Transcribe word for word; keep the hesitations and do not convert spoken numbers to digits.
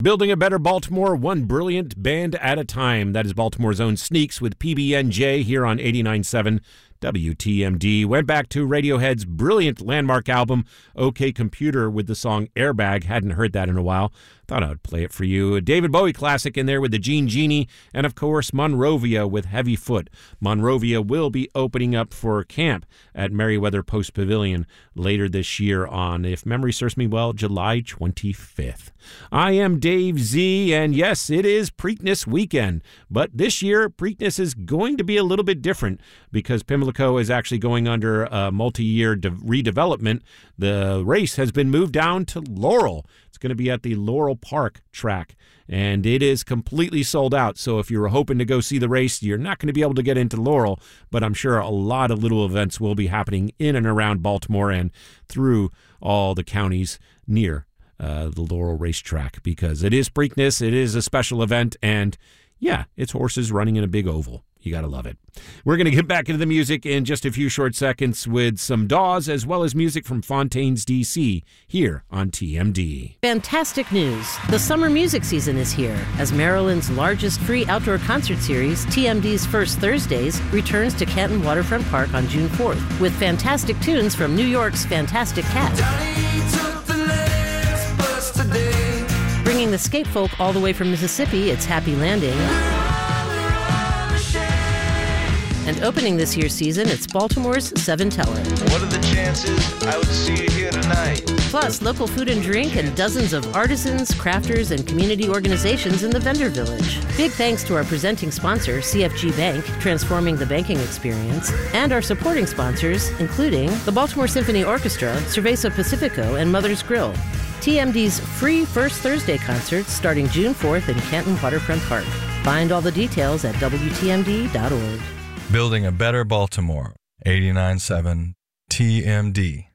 Building a better Baltimore, one brilliant band at a time. That is Baltimore's own Sneaks with P B N J here on eighty-nine point seven W T M D. Went back to Radiohead's brilliant landmark album, OK Computer, with the song Airbag. Hadn't heard that in a while. Thought I would play it for you. A David Bowie classic in there with the Gene Genie, and of course Monrovia with Heavy Foot. Monrovia will be opening up for camp at Merriweather Post Pavilion later this year on, if memory serves me well, July twenty-fifth. I am Dave Z, and yes, it is Preakness weekend, but this year Preakness is going to be a little bit different because Pimlico is actually going under a multi-year de- redevelopment. The race has been moved down to Laurel. It's going to be at the Laurel Park track, and it is completely sold out. So if you're hoping to go see the race, you're not going to be able to get into Laurel, but I'm sure a lot of little events will be happening in and around Baltimore and through all the counties near uh, the Laurel racetrack, because it is Preakness, it is a special event, and yeah, it's horses running in a big oval. You got to love it. We're going to get back into the music in just a few short seconds with some Dawes as well as music from Fontaines, D C here on T M D. Fantastic news. The summer music season is here as Maryland's largest free outdoor concert series, T M D's First Thursdays, returns to Canton Waterfront Park on June fourth with fantastic tunes from New York's Fantastic Cat. Bringing the skate folk all the way from Mississippi, it's Happy Landing. And opening this year's season, it's Baltimore's Seven Teller. What are the chances I would see you here tonight? Plus, local food and drink and dozens of artisans, crafters, and community organizations in the vendor village. Big thanks to our presenting sponsor, C F G Bank, transforming the banking experience, and our supporting sponsors, including the Baltimore Symphony Orchestra, Cerveza Pacifico, and Mother's Grill. T M D's free First Thursday concerts starting June fourth in Canton Waterfront Park. Find all the details at W T M D dot org. Building a better Baltimore. eighty-nine point seven T M D.